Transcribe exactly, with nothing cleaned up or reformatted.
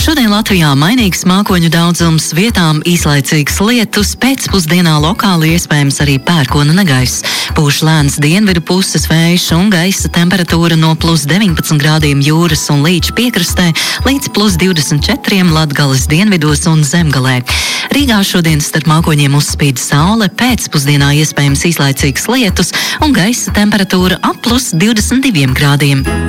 Šodien Latvijā mainīgs mākoņu daudzums, vietām īslaicīgs lietus, pēcpusdienā lokāli iespējams arī pērkona negaiss. Pūš lēns dienvidu puses vējš un gaisa temperatūra no plus deviņpadsmit grādiem jūras un līča piekrastē līdz plus divdesmit četriem Latgales dienvidos un Zemgalē. Rīgā šodien starp mākoņiem uzspīd saule, pēcpusdienā iespējams īslaicīgs lietus un gaisa temperatūra ap plus divdesmit diviem grādiem.